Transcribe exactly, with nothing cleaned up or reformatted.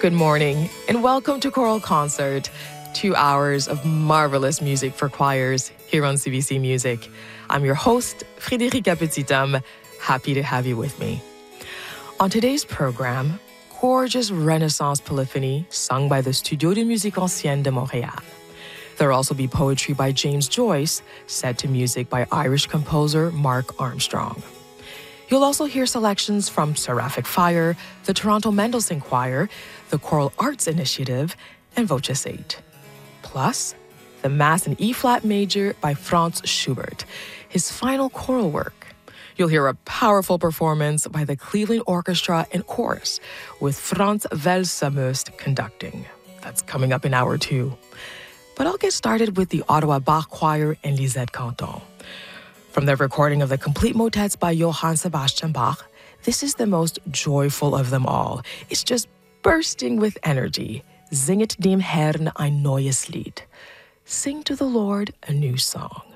Good morning, and welcome to Choral Concert, two hours of marvelous music for choirs here on C B C Music. I'm your host, Frédérica Petitom. Happy to have you with me. On today's program, gorgeous Renaissance polyphony sung by the Studio de Musique Ancienne de Montréal. There'll also be poetry by James Joyce, set to music by Irish composer Mark Armstrong. You'll also hear selections from Seraphic Fire, the Toronto Mendelssohn Choir, the Choral Arts Initiative, and Voces eight. Plus, the Mass in E-flat Major by Franz Schubert, his final choral work. You'll hear a powerful performance by the Cleveland Orchestra and Chorus, with Franz Welser-Möst conducting. That's coming up in hour two. But I'll get started with the Ottawa Bach Choir and Lisette Canton. From their recording of the complete motets by Johann Sebastian Bach, this is the most joyful of them all. It's just bursting with energy. Singet dem Herrn ein neues Lied. Sing to the Lord a new song.